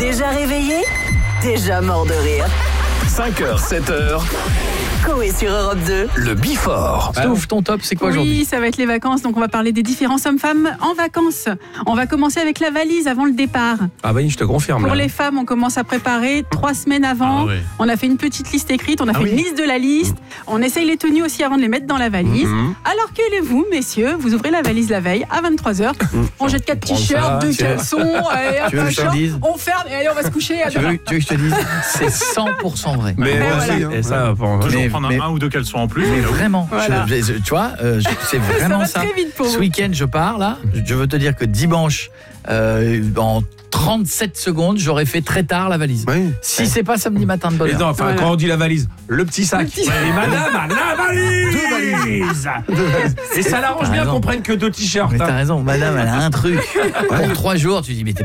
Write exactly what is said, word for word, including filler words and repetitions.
Déjà réveillé, déjà mort de rire. cinq heures, sept heures. Coé sur Europe deux. Le Bifort. Stouff, ton top, c'est quoi Oui, aujourd'hui? ça va être les vacances, donc on va parler des différents hommes-femmes en vacances. On va commencer avec la valise avant le départ. Ah bah je te confirme. Pour là. les femmes, on commence à préparer trois semaines avant. Ah ouais. On a fait une petite liste écrite, on a Ah fait oui. une liste de la liste. On essaye les tenues aussi avant de les mettre dans la valise. Mhm. Alors que vous, messieurs, vous ouvrez la valise la veille à vingt-trois heures. On jette quatre prend t-shirts, ça, deux tu veux- caleçons, allez, un tu veux que je te short, dise on ferme et allez, on va se coucher. à Tu veux, demain. tu veux que je te dise? C'est cent pour cent vrai. Mais Ben moi voilà. aussi, hein. Et ça, bon, Toujours Mais- prendre mais- un ou deux caleçons en plus. Mais au cas où. vraiment, Voilà. je- je- tu vois, euh, je- c'est vraiment va ça. très vite pour Ce vous. week-end, je pars là. Je veux te dire que dimanche, euh, en trente-sept secondes, j'aurais fait très tard la valise. Oui. Si c'est pas samedi matin de bonne Mais heure. non, enfin, Voilà. quand on dit la valise, le petit sac. Le petit- Et madame a la valise. Et ça l'arrange T'as bien raison. qu'on prenne que deux t-shirts. Mais hein. t'as raison, madame, elle a un truc. Pour trois jours, tu dis, mais t'es